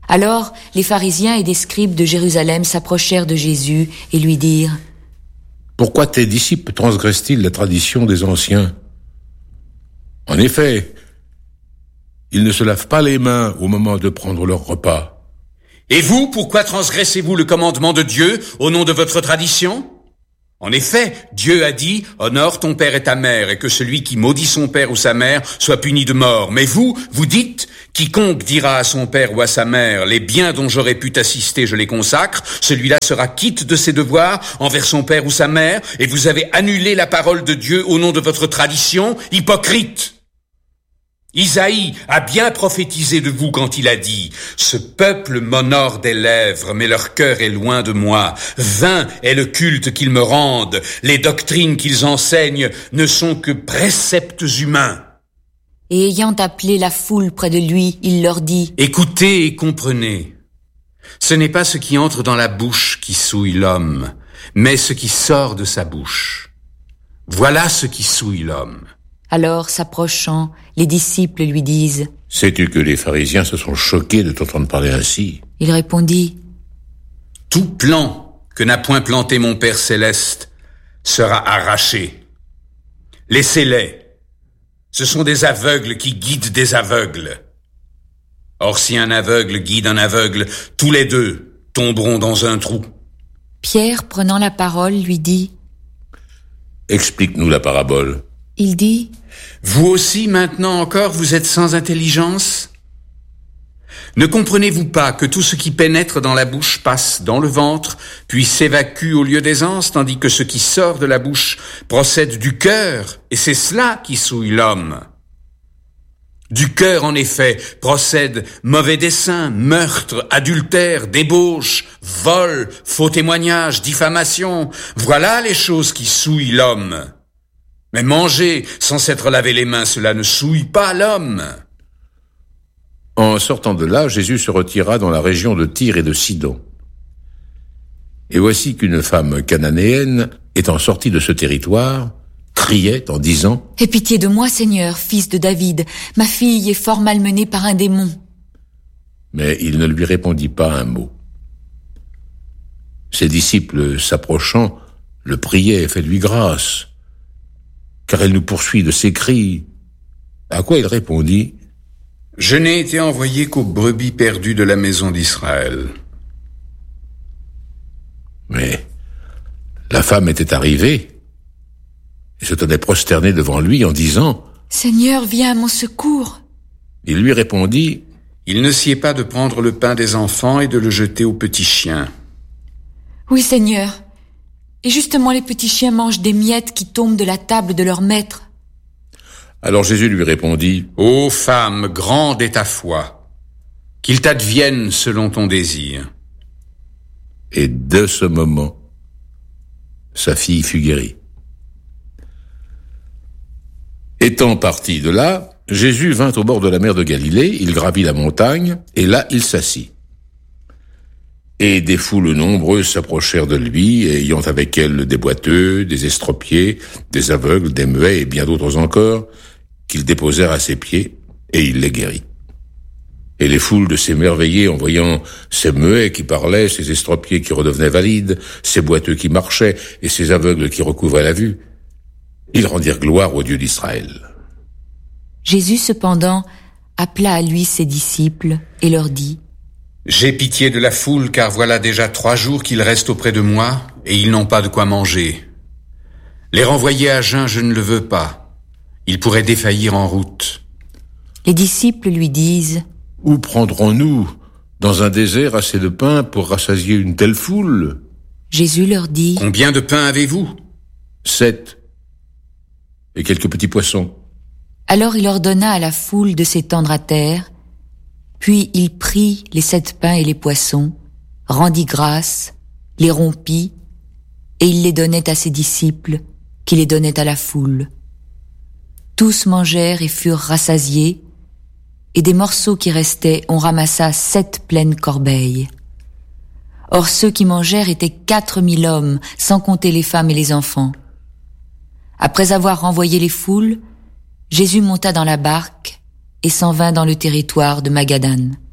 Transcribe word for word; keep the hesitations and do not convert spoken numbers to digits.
Alors les pharisiens et des scribes de Jérusalem s'approchèrent de Jésus et lui dirent: Pourquoi tes disciples transgressent-ils la tradition des anciens? En effet, ils ne se lavent pas les mains au moment de prendre leur repas. Et vous, pourquoi transgressez-vous le commandement de Dieu au nom de votre tradition? En effet, Dieu a dit « Honore ton père et ta mère, et que celui qui maudit son père ou sa mère soit puni de mort. » Mais vous, vous dites « Quiconque dira à son père ou à sa mère « Les biens dont j'aurais pu t'assister, je les consacre », celui-là sera quitte de ses devoirs envers son père ou sa mère, et vous avez annulé la parole de Dieu au nom de votre tradition, hypocrite. Isaïe a bien prophétisé de vous quand il a dit « Ce peuple m'honore des lèvres, mais leur cœur est loin de moi. Vain est le culte qu'ils me rendent. Les doctrines qu'ils enseignent ne sont que préceptes humains. » Et ayant appelé la foule près de lui, il leur dit: Écoutez et comprenez. Ce n'est pas ce qui entre dans la bouche qui souille l'homme, mais ce qui sort de sa bouche. Voilà ce qui souille l'homme. Alors, s'approchant, les disciples lui disent: Sais-tu que les pharisiens se sont choqués de t'entendre parler ainsi? Il répondit: Tout plan que n'a point planté mon Père céleste sera arraché. Laissez-les. Ce sont des aveugles qui guident des aveugles. Or, si un aveugle guide un aveugle, tous les deux tomberont dans un trou. Pierre, prenant la parole, lui dit: Explique-nous la parabole. Il dit: Vous aussi, maintenant encore, vous êtes sans intelligence? Ne comprenez-vous pas que tout ce qui pénètre dans la bouche passe dans le ventre, puis s'évacue au lieu des anses, tandis que ce qui sort de la bouche procède du cœur, et c'est cela qui souille l'homme. Du cœur, en effet, procèdent mauvais dessein, meurtre, adultère, débauche, vol, faux témoignage, diffamation. Voilà les choses qui souillent l'homme. Mais manger sans s'être lavé les mains, cela ne souille pas l'homme. En sortant de là, Jésus se retira dans la région de Tyr et de Sidon. Et voici qu'une femme cananéenne, étant sortie de ce territoire, criait en disant: Aie pitié de moi, Seigneur, fils de David, ma fille est fort malmenée par un démon. Mais il ne lui répondit pas un mot. Ses disciples, s'approchant, le priaient: Fais-lui grâce, car elle nous poursuit de ses cris. À quoi il répondit: Je n'ai été envoyé qu'aux brebis perdues de la maison d'Israël. Mais la femme était arrivée et se tenait prosternée devant lui en disant: Seigneur, viens à mon secours. Il lui répondit: Il ne sied pas de prendre le pain des enfants et de le jeter aux petits chiens. Oui, Seigneur. Et justement, les petits chiens mangent des miettes qui tombent de la table de leur maître. Alors Jésus lui répondit: Ô femme, grande est ta foi, qu'il t'advienne selon ton désir. Et de ce moment, sa fille fut guérie. Étant parti de là, Jésus vint au bord de la mer de Galilée, il gravit la montagne, et là il s'assit. Et des foules nombreuses s'approchèrent de lui, ayant avec elles des boiteux, des estropiés, des aveugles, des muets et bien d'autres encore, qu'ils déposèrent à ses pieds, et il les guérit. Et les foules de s'émerveillaient en voyant ces muets qui parlaient, ces estropiés qui redevenaient valides, ces boiteux qui marchaient, et ces aveugles qui recouvraient la vue. Ils rendirent gloire au Dieu d'Israël. Jésus, cependant, appela à lui ses disciples et leur dit: J'ai pitié de la foule, car voilà déjà trois jours qu'ils restent auprès de moi, et ils n'ont pas de quoi manger. Les renvoyer à jeun, je ne le veux pas. Ils pourraient défaillir en route. Les disciples lui disent: Où prendrons-nous dans un désert assez de pain pour rassasier une telle foule? Jésus leur dit: Combien de pain avez-vous? Sept. Et quelques petits poissons. Alors il ordonna à la foule de s'étendre à terre, puis il prit les sept pains et les poissons, rendit grâce, les rompit, et il les donnait à ses disciples, qui les donnaient à la foule. Tous mangèrent et furent rassasiés, et des morceaux qui restaient, on ramassa sept pleines corbeilles. Or ceux qui mangèrent étaient quatre mille hommes, sans compter les femmes et les enfants. Après avoir renvoyé les foules, Jésus monta dans la barque et s'en vint dans le territoire de Magadan.